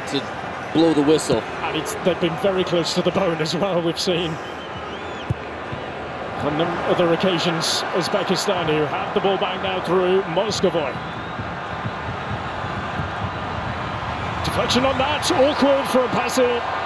to blow the whistle. And they've been very close to the bone as well, we've seen. On other occasions, Uzbekistan, who have the ball back now through Moscovoy. Deflection on that, awkward for a pass in.